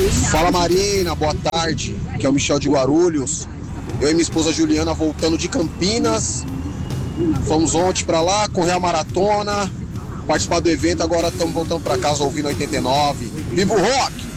Fala Marina, boa tarde. Aqui é o Michel de Guarulhos. Eu e minha esposa Juliana voltando de Campinas. Fomos ontem pra lá, correr a maratona, participar do evento. Agora estamos voltando pra casa ouvindo 89. Viva o rock!